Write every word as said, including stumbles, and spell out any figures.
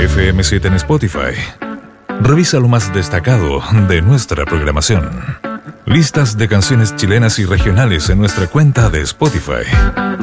F M siete en Spotify. Revisa lo más destacado de nuestra programación. Listas de canciones chilenas y regionales en nuestra cuenta de Spotify.